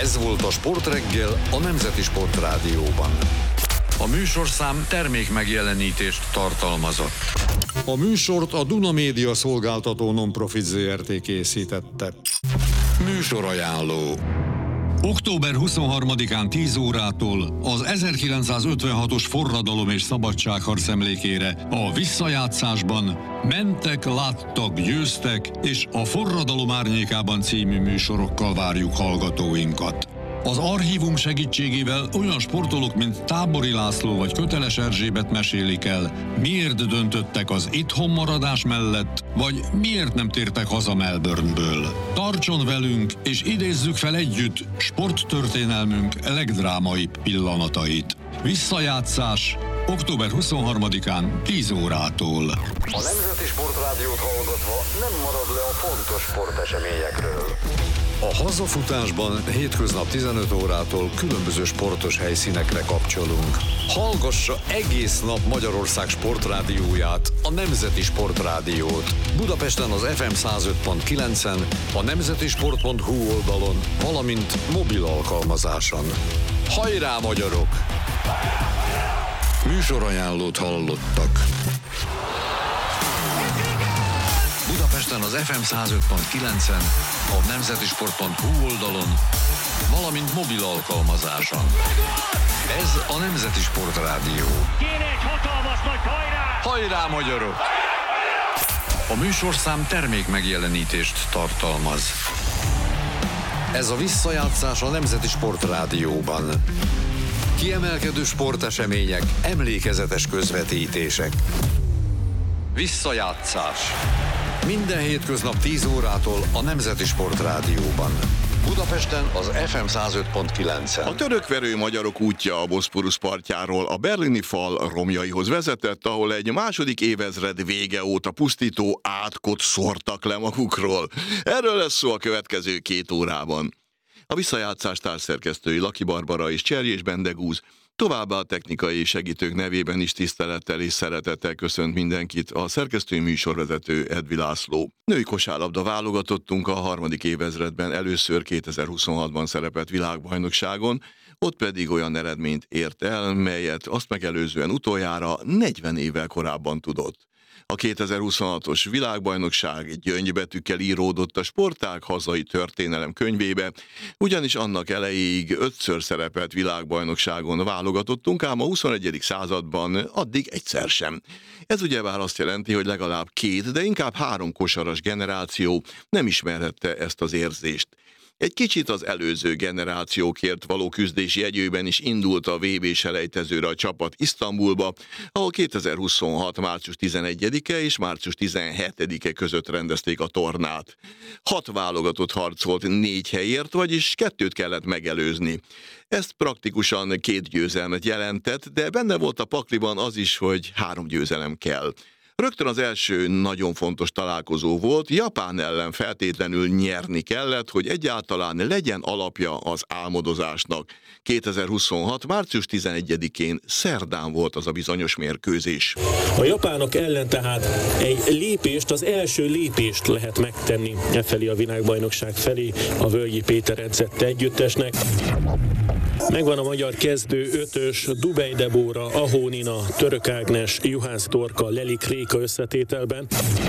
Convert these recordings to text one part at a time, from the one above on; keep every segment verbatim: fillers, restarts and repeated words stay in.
Ez volt a Sportreggel a Nemzeti Sportrádióban. A műsorszám termék megjelenítést tartalmazott. A műsort a Duna Média Szolgáltató Non-Profit zé er té készítette. Műsorajánló. október huszonharmadikán tíz órától az ezerkilencszázötvenhatos forradalom és szabadságharc emlékére a visszajátszásban Mentek, láttak, győztek és a Forradalom árnyékában című műsorokkal várjuk hallgatóinkat. Az archívum segítségével olyan sportolók, mint Tábori László vagy Köteles Erzsébet mesélik el, miért döntöttek az itthon maradás mellett, vagy miért nem tértek haza Melbourneből. Tartson velünk, és idézzük fel együtt sporttörténelmünk legdrámaibb pillanatait. Visszajátszás október huszonharmadikán tíz órától. A Nemzeti Sportrádiót hallgatva nem marad le a fontos sporteseményekről. A hazafutásban hétköznap tizenöt órától különböző sportos helyszínekre kapcsolunk. Hallgassa egész nap Magyarország sportrádióját, a Nemzeti Sportrádiót. Budapesten az ef em száz öt pont kilencen, a nemzetisport pont hu oldalon, valamint mobil alkalmazáson. Hajrá, magyarok! Műsorajánlót hallottak. Budapesten az ef em száz öt pont kilencen, a nemzetisport pont hu oldalon, valamint mobil alkalmazáson. Ez a Nemzeti Sportrádió. Kéne egy hatalmas nagy hajrá! Hajrá, magyarok! A műsorszám termék megjelenítést tartalmaz. Ez a visszajátszás a Nemzeti Sportrádióban. Kiemelkedő sportesemények, emlékezetes közvetítések. Visszajátszás. Minden hétköznap tíz órától a Nemzeti Sportrádióban. Budapesten az ef em száz öt pont kilencen. A törökverő magyarok útja a Boszporusz partjáról a berlini fal romjaihoz vezetett, ahol egy második évezred vége óta pusztító átkot szórtak le magukról. Erről lesz szó a következő két órában. A visszajátszás társszerkesztői Laki Barbara és Cserjés Bendegúz, továbbá a technikai segítők nevében is tisztelettel és szeretettel köszönt mindenkit a szerkesztői műsorvezető Edvi László. Női kosárlabda válogatottunk a harmadik évezredben először kétezer-huszonhatban szerepelt világbajnokságon, ott pedig olyan eredményt ért el, melyet azt megelőzően utoljára negyven évvel korábban tudott. A kétezer-huszonhatos világbajnokság gyöngybetűkkel íródott a sportág hazai történelem könyvébe, ugyanis annak elejéig ötször szerepelt világbajnokságon válogatottunk, ám a huszonegyedik században addig egyszer sem. Ez ugyebár azt jelenti, hogy legalább két, de inkább három kosaras generáció nem ismerhette ezt az érzést. Egy kicsit az előző generációkért való küzdés jegyében is indult a vé bé selejtezőre a csapat Isztambulba, ahol kétezer-huszonhat. március tizenegyedike és március tizenhetedike között rendezték a tornát. Hat válogatott harcolt négy helyért, vagyis kettőt kellett megelőzni. Ez praktikusan két győzelmet jelentett, de benne volt a pakliban az is, hogy három győzelem kell. Rögtön az első nagyon fontos találkozó volt, Japán ellen feltétlenül nyerni kellett, hogy egyáltalán legyen alapja az álmodozásnak. kétezer-huszonhat. március tizenegyedikén szerdán volt az a bizonyos mérkőzés. A japánok ellen tehát egy lépést, az első lépést lehet megtenni e felé a világbajnokság felé a Völgyi Péter edzette együttesnek. Megvan a magyar kezdő ötös, Dubej Debóra, Ahó Nina, Török Ágnes, Juhász Dorka, Lelik Réka összetételben.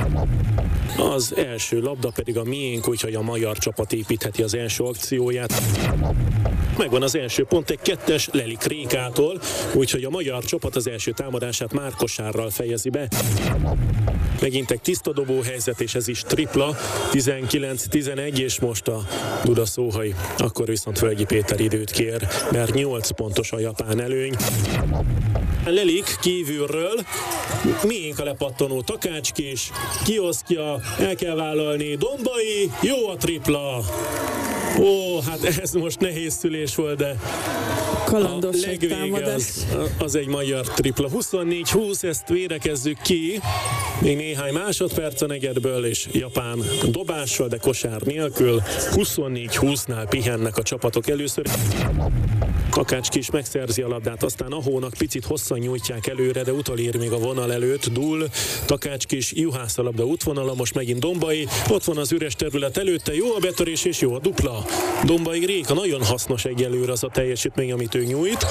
Az első labda pedig a miénk, úgyhogy a magyar csapat építheti az első akcióját. Megvan az első pont egy kettes Lelik Rékától, úgyhogy a magyar csapat az első támadását már kosárral fejezi be. Megint egy tiszta dobó helyzet, és ez is tripla, tizenkilenc tizenegy, és most a Duda Szóhai. Akkor viszont Völgyi Péter időt kér, mert nyolc pontos a japán előny. Lelik kívülről, miénk a lepattanó Takácskés, kiosztja, el kell vállalni, Dombai, jó a tripla. Ó, hát ez most nehéz szülés volt, de Kalandos a legvége az, az egy magyar tripla. huszonnégy húsz, ezt védekezzük ki. Még néhány másodperc a negyedből, és Japán dobással, de kosár nélkül. huszonnégy húsznál pihennek a csapatok először. Takácski is megszerzi a labdát, aztán Ahónak picit hosszan nyújtják előre, de utolér még a vonal előtt. Dúl, Takácski is, Juhász a labda útvonala, most megint Dombai. Ott van az üres terület előtte, jó a betörés és jó a dupla. Dombai Réka, nagyon hasznos egyelőre az a teljesítmény, amit ő nyújt.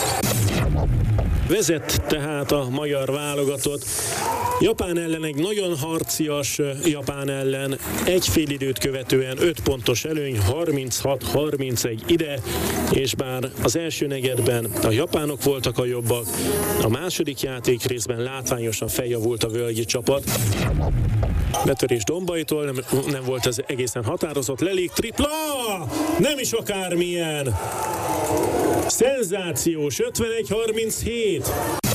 Vezet tehát a magyar válogatott. Japán ellen egy nagyon harcias Japán ellen, egy fél időt követően öt pontos előny, harminchat harmincegy ide, és bár az első negyedben a japánok voltak a jobbak, a második játék részben látványosan feljavult a völgyi csapat. Betörés Dombaitól, nem, nem volt ez egészen határozott, lelég tripla, nem is akármilyen. Szenzációs, ötvenegy harminchét.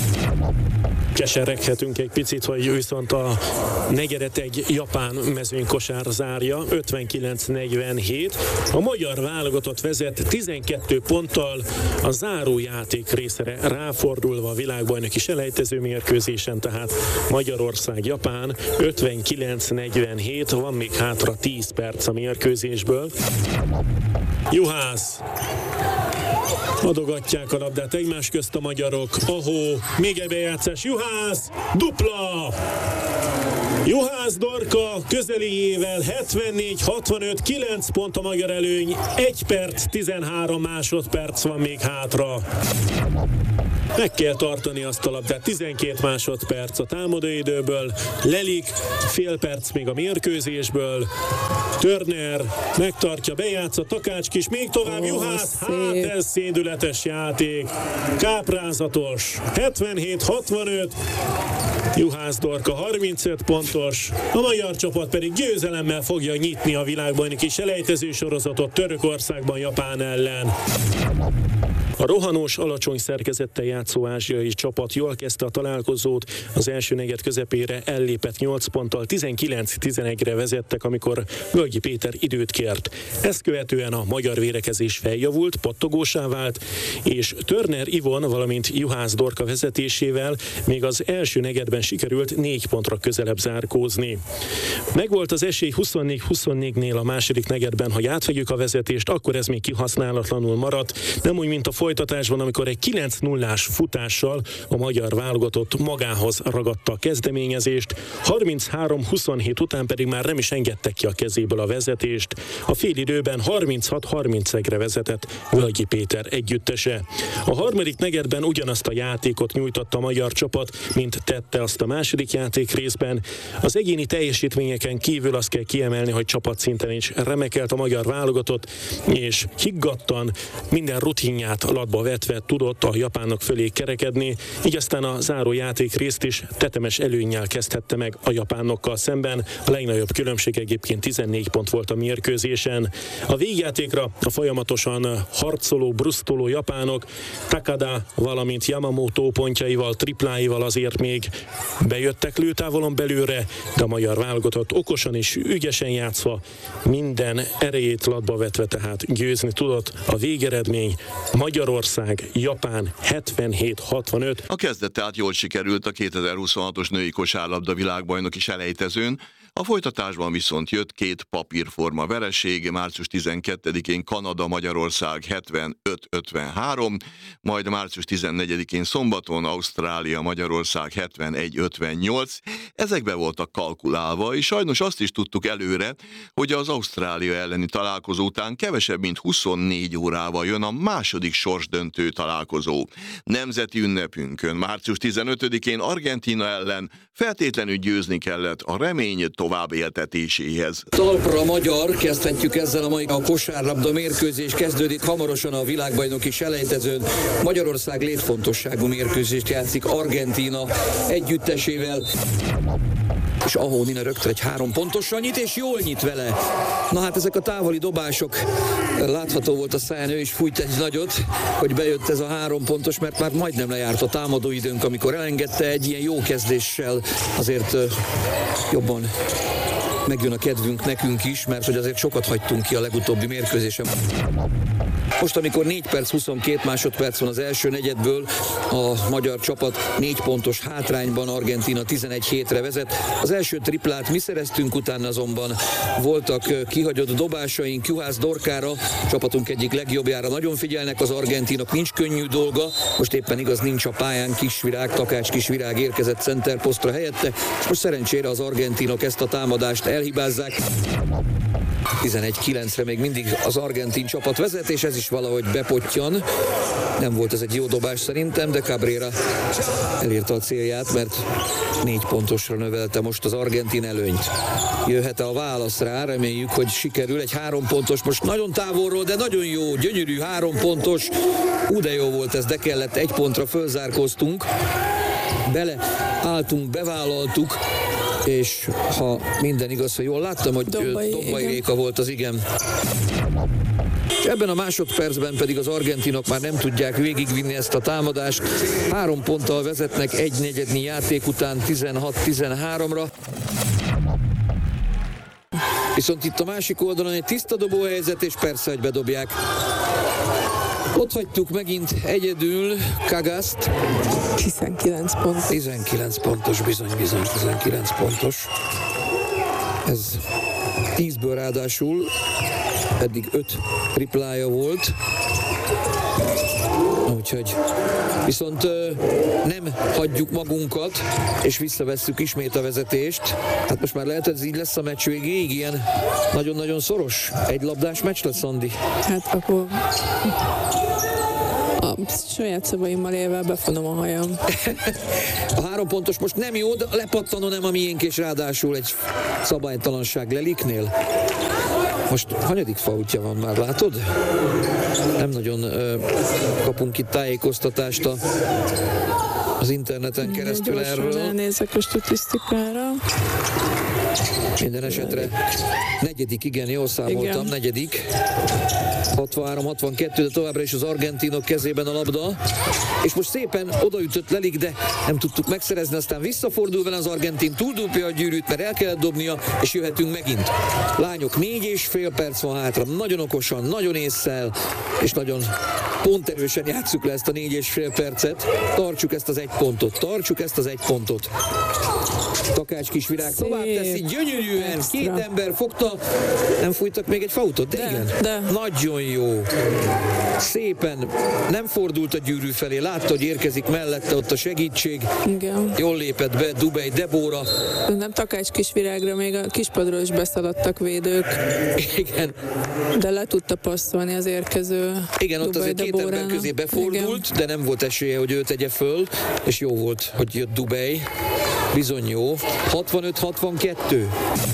Kesereghetünk egy picit, hogy viszont a negyedet egy japán mezőnykosár zárja, ötvenkilenc negyvenhét. A magyar válogatott vezet tizenkét ponttal a zárójáték részre ráfordulva a világbajnoki selejtező mérkőzésen, tehát Magyarország-Japán ötvenkilenc negyvenhét, van még hátra tíz perc a mérkőzésből. Juhász. Adogatják a labdát egymás közt a magyarok. Ahó, még egy bejátszás. Juhász, dupla! Juhász Dorka közeléjével hetvennégy hatvanöt, kilenc pont a magyar előny, egy perc, tizenhárom másodperc van még hátra. Meg kell tartani azt a labdát, tizenkét másodperc a támadóidőből, lelik, fél perc még a mérkőzésből, Turner megtartja, bejátsza, Takácski is, még tovább, oh, Juhász, hát ez szédületes játék, káprázatos, hetvenhét hatvanöt, Juhász Dorka harmincöt pontos, a magyar csapat pedig győzelemmel fogja nyitni a világbajnoki selejtező sorozatot Törökországban Japán ellen. A rohanós, alacsony szerkezettel játszó ázsiai csapat jól kezdte a találkozót, az első negyed közepére ellépett nyolc ponttal, tizenkilenc tizenegyre vezettek, amikor Völgyi Péter időt kért. Ezt követően a magyar védekezés feljavult, pattogósá vált, és Turner Ivon, valamint Juhász Dorka vezetésével még az első negyedben sikerült négy pontra közelebb zárkózni. Megvolt az esély huszonnégy huszonnégynél a második negyedben, hogy átvegyük a vezetést, akkor ez még kihasználatlanul maradt, nem úgy, mint a folytatásban, amikor egy kilenc nullás futással a magyar válogatott magához ragadta a kezdeményezést, harminchárom huszonhét után pedig már nem is engedtek ki a kezéből a vezetést. A félidőben harminchat harmincegyre vezetett Völgyi Péter együttese. A harmadik negyedben ugyanazt a játékot nyújtotta a magyar csapat, mint tette azt a második játék részben. Az egyéni teljesítményeken kívül azt kell kiemelni, hogy csapatszinten is remekelt a magyar válogatott, és higgadtan minden rutinját latba vetve tudott a japánok fölé kerekedni, így aztán a záró játék részt is tetemes előnnyel kezdhette meg a japánokkal szemben. A legnagyobb különbség egyébként tizennégy pont volt a mérkőzésen. A végjátékra a folyamatosan harcoló, brusztoló japánok Takada, valamint Yamamoto pontjaival, tripláival azért még bejöttek lőtávolon belőle, de a magyar válogatott okosan és ügyesen játszva, minden erejét latba vetve tehát győzni tudott. A végeredmény Magyarország, Japán hetvenhét hatvanöt. A kezdet tehát jól sikerült a kétezer-huszonhatos női kosárlabda világbajnoki selejtezőn, a folytatásban viszont jött két papírforma vereség, március tizenkettedikén Kanada-Magyarország hetvenöt ötvenhárom, majd március tizennegyedikén szombaton Ausztrália-Magyarország hetvenegy ötvennyolc. Ezekbe voltak kalkulálva, és sajnos azt is tudtuk előre, hogy az Ausztrália elleni találkozó után kevesebb, mint huszonnégy órával jön a második sorsdöntő találkozó. Nemzeti ünnepünkön, március tizenötödikén Argentína ellen feltétlenül győzni kellett a remény tovább éltetéséhez. Talpra magyar, kezdhetjük ezzel a mai a kosárlabda mérkőzés, kezdődik hamarosan a világbajnoki selejtezőn. Magyarország létfontosságú mérkőzést játszik Argentína együttesével. És ahol Nina rögtön egy három pontosan nyit, és jól nyit vele. Na hát ezek a távoli dobások, látható volt a száján, ő is fújt egy nagyot, hogy bejött ez a három pontos, mert már majdnem lejárt a támadóidőnk, amikor elengedte egy ilyen jó kezdéssel, azért jobban megjön a kedvünk nekünk is, mert hogy azért sokat hagytunk ki a legutóbbi mérkőzésen. Most, amikor négy perc huszonkét másodperc van az első negyedből, a magyar csapat négy pontos hátrányban, Argentína tizenegy hétre vezet. Az első triplát mi szereztünk, utána azonban voltak kihagyott dobásaink Juhász Dorkára, csapatunk egyik legjobbjára. Nagyon figyelnek az argentinok, nincs könnyű dolga, most éppen igaz nincs a pályán Kisvirág, Takács Kisvirág érkezett centerposztra helyette, és most szerencsére az argentinok ezt a támadást elhibázzák. tizenegy kilencre még mindig az argentin csapat vezet, és ez is valahogy bepottyan. Nem volt ez egy jó dobás szerintem, de Cabrera elérte a célját, mert négy pontosra növelte most az argentin előnyt. Jöhet a válasz rá, reméljük, hogy sikerül. Egy három pontos, most nagyon távolról, de nagyon jó, gyönyörű három pontos. Ú, de jó volt ez, de kellett, egy pontra fölzárkóztunk. Bele álltunk, bevállaltuk, és ha minden igaz, hogy jól láttam, hogy Dombai, Dombai Réka volt az igen. És ebben a másodpercben pedig az argentinok már nem tudják végigvinni ezt a támadást. Három ponttal vezetnek egy negyednyi játék után tizenhat tizenháromra. Viszont itt a másik oldalon egy tiszta dobóhelyzet, és persze, hogy bedobják. Ott hagytuk megint egyedül Kagaszt. tizenkilenc pont. tizenkilenc pontos, bizony, bizony, tizenkilenc pontos. Ez tízből ráadásul eddig öt triplája volt. Úgyhogy viszont nem hagyjuk magunkat, és visszavesszük ismét a vezetést. Hát most már lehet, hogy ez így lesz a meccs végéig, ilyen nagyon-nagyon szoros, egy labdás meccs lesz, Andi. Hát akkor a saját szavaimmal élve befonom a hajam. A három pontos most nem jó, de lepattanó nem a miénk, és ráadásul egy szabálytalanság Leliknél. Most hanyadik faultja van már, látod? Nem nagyon ö, kapunk itt tájékoztatást a, az interneten keresztül gyorsan erről. elnézek a statisztikára. Minden esetre negyedik, igen, jól számoltam, igen. negyedik. hatvanhárom hatvankettő, de továbbra is az argentinok kezében a labda. És most szépen odaütött Lelik, de nem tudtuk megszerezni, aztán visszafordul vele az argentin, túldúpja a gyűrűt, mert el kellett dobnia, és jöhetünk megint. Lányok, négy és fél perc van hátra, nagyon okosan, nagyon ésszel, és nagyon ponterősen játsszuk le ezt a négy és fél percet. Tartsuk ezt az egy pontot, tartsuk ezt az egy pontot. Takács Kisvirág tovább teszi, gyönyörűen, extra. Két ember fogta, nem fújtak még egy fautot, de, de igen, de. Nagyon jó. Szépen nem fordult a gyűrű felé, látta, hogy érkezik mellette ott a segítség. Igen. Jól lépett be Dubej Debóra. Nem Takács Kisvirágra, még a kispadról is beszaladtak védők. Igen. De le tudta passzolni az érkező Igen, ott Dubej azért két Debórának. ember közé befordult, igen. De nem volt esélye, hogy ő tegye föl, és jó volt, hogy jött Dubej. Bizony jó. hatvanöt hatvankettő.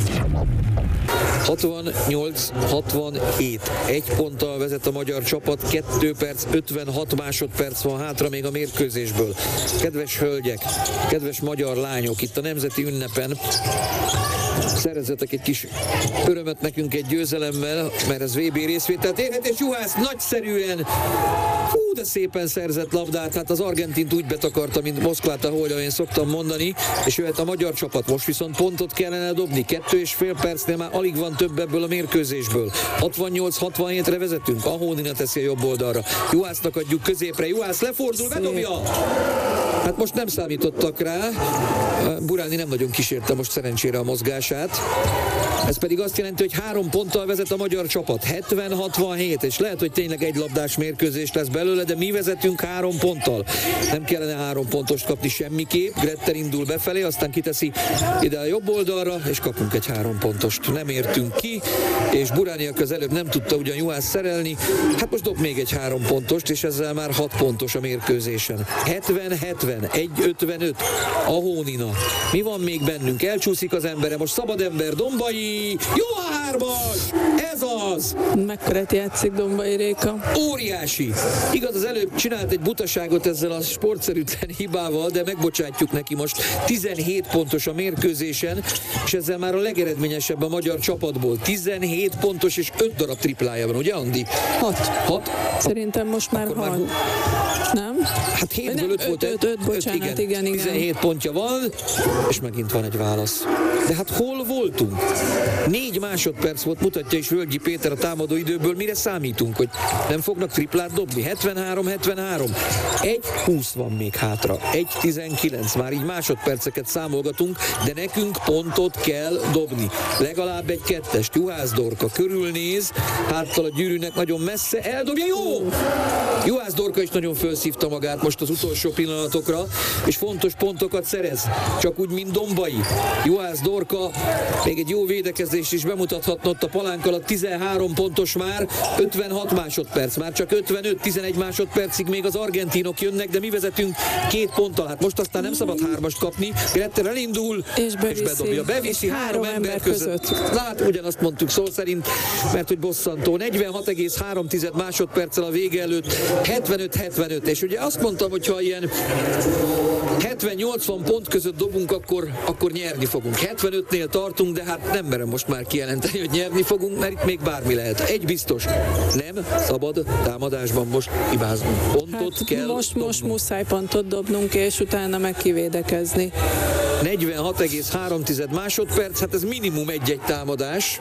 hatvannyolc hatvanhét. Egy ponttal vezet a magyar csapat, kettő perc, ötvenhat másodperc van hátra még a mérkőzésből. Kedves hölgyek, kedves magyar lányok, itt a nemzeti ünnepen szerezzetek egy kis örömet nekünk egy győzelemmel, mert ez vé bé részvételt érhet, és Juhász nagyszerűen, hú, de szépen szerzett labdát, hát az Argentint úgy betakarta, mint Moszkvát, ahogy én szoktam mondani, és jöhet a magyar csapat, most viszont pontot kellene dobni, kettő és fél percnél már alig van több ebből a mérkőzésből. hatvannyolc hatvanhétre vezetünk, Ahónina teszi a jobb oldalra, Juhásznak adjuk középre, Juhász lefordul, bedobja! Hát most nem számítottak rá, Buráni nem nagyon kísérte most szerencsére a mozgását. Ez pedig azt jelenti, hogy három ponttal vezet a magyar csapat, hetven hatvanhét, és lehet, hogy tényleg egy labdás mérkőzés lesz belőle, de mi vezetünk három ponttal. Nem kellene három pontost kapni semmiképp, Gretter indul befelé, aztán kiteszi ide a jobb oldalra, és kapunk egy három pontost. Nem értünk ki, és Burániak az előbb nem tudta ugyan Juhász szerelni, hát most dob még egy három pontost, és ezzel már hat pontos a mérkőzésen. hetven hetven, egy ötvenöt, Ahónina. Mi van még bennünk? Elcsúszik az embere, most szabad ember, Dombai, jó a hármas! Ez az! Mekkorát játszik Dombai Réka? Óriási! Igaz, az előbb csinált egy butaságot ezzel a sportszerűtlen hibával, de megbocsátjuk neki most. tizenhét pontos a mérkőzésen, és ezzel már a legeredményesebb a magyar csapatból. tizenhét pontos és öt darab triplája van, ugye, Andi? hat. hat? Szerintem most már hat. Már... Nem? Hát hétből öt volt. öt, öt, bocsánat, igen, igen, igen. tizenhét pontja van, és megint van egy válasz. De hát hol voltunk? Négy másodperc volt, mutatja is Völgyi Péter a támadó időből, mire számítunk, hogy nem fognak triplát dobni. hetvenhárom hetvenhárom. egy húsz van még hátra. egy tizenkilenc. Már így másodperceket számolgatunk, de nekünk pontot kell dobni. Legalább egy kettest. Juhász Dorka körülnéz, háttal a gyűrűnek nagyon messze, eldobja, jó! Juhász Dorka is nagyon felszívta magát most az utolsó pillanatokra, és fontos pontokat szerez. Csak úgy, mint Dombai. Juhász Dorka még egy jó védekezést is bemutathatna ott a palánk alatt, tizenhárom pontos már, ötvenhat másodperc, már csak ötvenöt, tizenegy másodpercig még az argentinok jönnek, de mi vezetünk két ponttal. Hát most aztán nem szabad hármast kapni. Gretter elindul, és, beviszi, és bedobja. Beviszi és három, három ember között. között. Lát, ugyanazt mondtuk szó szerint, mert hogy bosszantó. negyvenhat egész három másodperccel a vége előtt, hetvenöt hetvenöt. És ugye azt mondtam, hogy ha ilyen hetven-nyolcvan pont között dobunk, akkor, akkor nyerni fogunk. hetvenötnél tartunk, de hát nem merem most már kijelenteni, hogy nyerni fogunk, mert itt még bármi lehet. Egy biztos, nem szabad támadásban most hibáznunk. Pontot hát kell most, most muszáj pontot dobnunk, és utána meg kivédekezni. negyvenhat egész három másodperc, hát ez minimum egy-egy támadás.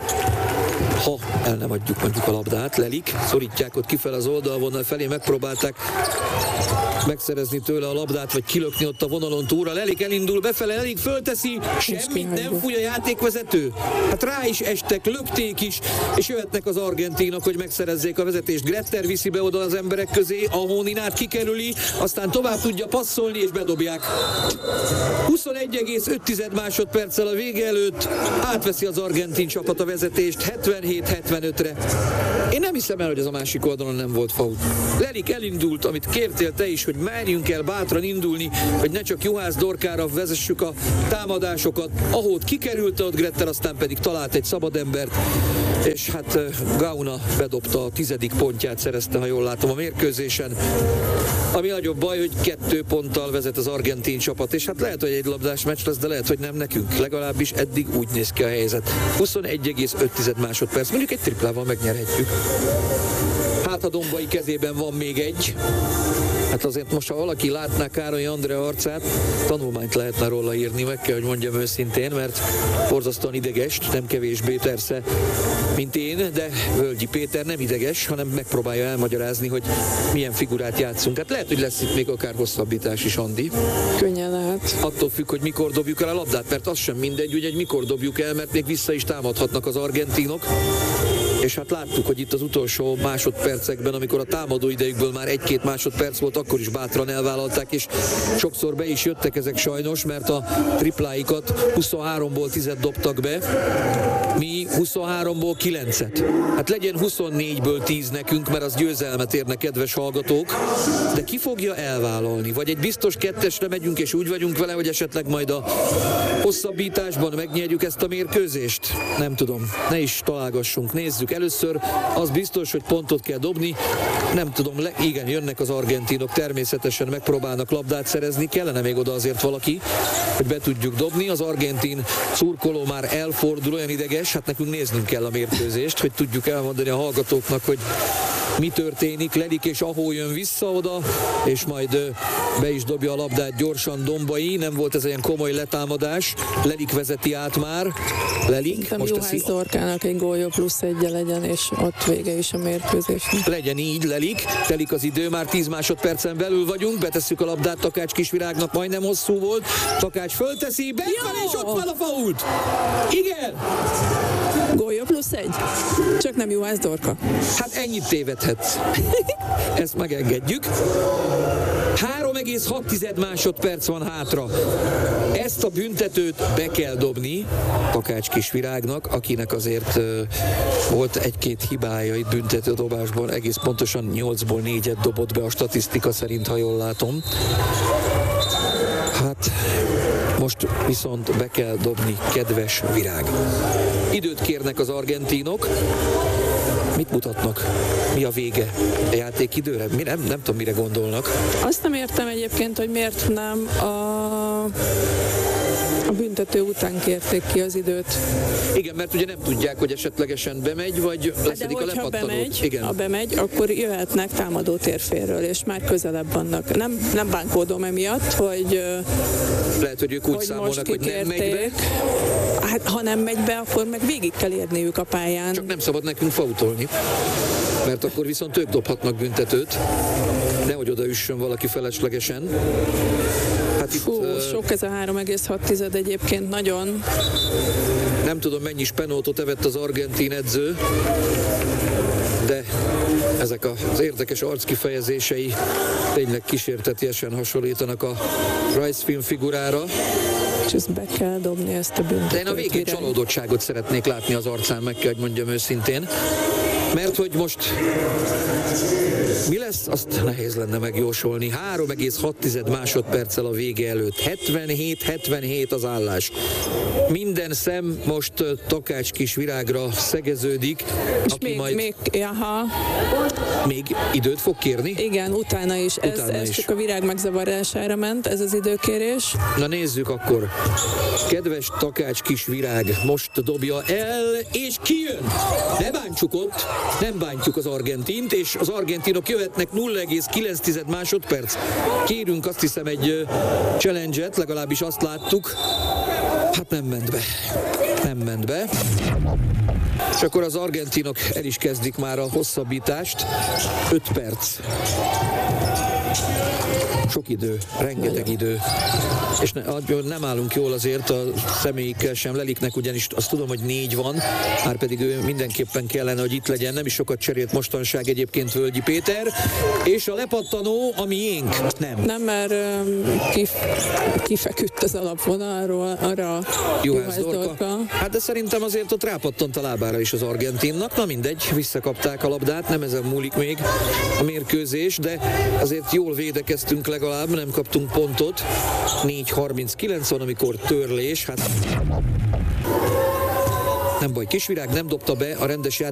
Ha el nem adjuk mondjuk a labdát, lelik, szorítják ott kifele az oldalvonal felé, megpróbálták megszerezni tőle a labdát, vagy kilökni ott a vonalon túlra. Lelik elindul befele, Lelik fölteszi, semmit nem fúj a játékvezető. Hát rá is estek, lökték is, és jöhetnek az argentinok, hogy megszerezzék a vezetést. Gretter viszi be oda az emberek közé, a Hóninát kikerüli, aztán tovább tudja passzolni, és bedobják. huszonegy egész öt másodperccel a vége előtt átveszi az argentin csapat a vezetést hetvenhét hetvenötre. Én nem hiszem el, hogy ez a másik oldalon nem volt faul. Lelik elindult, amit kértél te is, hogy merjünk el bátran indulni, hogy ne csak Juhász Dorkára vezessük a támadásokat. Ahol kikerült ott Gretter, aztán pedig talált egy szabadembert, és hát Gauna bedobta a tizedik pontját, szerezte, ha jól látom, a mérkőzésen. Ami nagyobb baj, hogy kettő ponttal vezet az argentin csapat, és hát lehet, hogy egy labdás meccs lesz, de lehet, hogy nem nekünk. Legalábbis eddig úgy néz ki a helyzet. huszonegy egész öt másodperc, mondjuk egy triplával megnyerhetjük. Hát a Dombai kezében van még egy. Hát azért most, ha valaki látná Károly Andrea arcát, tanulmányt lehetne róla írni, meg kell, hogy mondjam őszintén, mert borzasztóan ideges, nem kevésbé persze, mint én, de Völgyi Péter nem ideges, hanem megpróbálja elmagyarázni, hogy milyen figurát játszunk. Hát lehet, hogy lesz itt még akár hosszabbítás is, Andi. Könnyen lehet. Attól függ, hogy mikor dobjuk el a labdát, mert az sem mindegy, ugye, hogy mikor dobjuk el, mert még vissza is támadhatnak az argentinok. És hát láttuk, hogy itt az utolsó másodpercekben, amikor a támadó idejükből már egy-két másodperc volt, akkor is bátran elvállalták, és sokszor be is jöttek ezek sajnos, mert a tripláikat huszonháromból tízet dobtak be, mi huszonháromból kilencet. Hát legyen huszonnégyből tíz nekünk, mert az győzelmet érne, kedves hallgatók, de ki fogja elvállalni? Vagy egy biztos kettesre megyünk, és úgy vagyunk vele, hogy esetleg majd a hosszabbításban megnyerjük ezt a mérkőzést? Nem tudom, ne is találgassunk, nézzük. Először az biztos, hogy pontot kell dobni. Nem tudom, le, igen, jönnek az argentinok, természetesen megpróbálnak labdát szerezni, kellene még oda azért valaki, hogy be tudjuk dobni. Az argentin szurkoló már elfordul, olyan ideges, hát nekünk néznünk kell a mérkőzést, hogy tudjuk elmondani a hallgatóknak, hogy mi történik. Lelik és Ahó jön vissza oda, és majd be is dobja a labdát gyorsan Dombai. Nem volt ez ilyen komoly letámadás. Lelik vezeti át már. Lelik. Most Juhász Dorkának egy gólja plusz egye legyen, és ott vége is a mérkőzésnek. Legyen így, Lelik. Telik az idő, már tíz másodpercen belül vagyunk. Betesszük a labdát Takács Kisvirágnak, majdnem hosszú volt. Takács fölteszi, befelé, és ott van a fault. Igen! Gólja plusz egy. Csak nem Juhász Dorka. Hát ennyit tévedhetsz. Ezt megengedjük. három egész hat másodperc van hátra. Ezt a büntetőt be kell dobni Takács Kisvirágnak, akinek azért uh, volt egy-két hibája itt büntetődobásban, egész pontosan nyolcból négyet dobott be a statisztika szerint, ha jól látom. Hát most viszont be kell dobni, kedves Virág. Időt kérnek az argentinok. Mit mutatnak? Mi a vége? A játék időre? Mi nem, nem tudom, mire gondolnak. Azt nem értem egyébként, hogy miért nem a A büntető után kérték ki az időt. Igen, mert ugye nem tudják, hogy esetlegesen bemegy, vagy leszedik a lepattanót. Bemegy, Igen. ha bemegy, akkor jöhetnek támadó térfélről, és már közelebb vannak. Nem, nem bánkódom emiatt, hogy lehet, hogy ők úgy hogy számolnak, hogy nem megy be. Hát, ha nem megy be, akkor meg végig kell érniük a pályán. Csak nem szabad nekünk fautolni, mert akkor viszont ők dobhatnak büntetőt. Nehogy odaüssön valaki feleslegesen. Hát itt, Fú, uh, sok ez a három egész hat tized egyébként, nagyon. Nem tudom, mennyi spenótot evett az argentin edző, de ezek az érdekes arckifejezései tényleg kísértetiesen hasonlítanak a rajzfilm figurára. És ezt be kell dobni, ezt a büntetőt. De én a végén csalódottságot szeretnék látni az arcán, meg kell, hogy mondjam őszintén. Mert hogy most mi lesz, azt nehéz lenne megjósolni. három egész hat tized másodperccel a vége előtt. hetvenhét hetvenhét az állás. Minden szem most Takács Kisvirágra szegeződik. És aki még, majd még, jaha. még időt fog kérni? Igen, utána is. Ez, Utána ez is. csak a virág megzavarására ment, ez az időkérés. Na nézzük akkor. Kedves Takács Kisvirág most dobja el, és kijön. Ne bántsuk ott, nem bántjuk az argentint, és az argentinok jöhetnek nulla egész kilenc tized másodperc. Kérünk azt hiszem egy challenge-et, legalábbis azt láttuk. Hát nem ment be. Nem ment be. És akkor az argentinok el is kezdik már a hosszabbítást. öt perc. Sok idő, rengeteg idő. És ne, nem állunk jól azért a személyikkel sem. Leliknek ugyanis azt tudom, hogy négy van, már pedig ő mindenképpen kellene, hogy itt legyen. Nem is sokat cserélt mostanság egyébként Völgyi Péter. És a lepattanó a miénk. Nem. Nem, mert um, kif, kifeküdt az alapvonalról arra Juhász Dorka. Hát de szerintem azért ott rápattant a lábára is az argentinnak. Na mindegy, visszakapták a labdát, nem ezen múlik még a mérkőzés, de azért jól védekeztünk legalább, nem kaptunk pontot. négy harminckilenc van, amikor törlés, hát nem baj, Kisvirág nem dobta be a rendes játék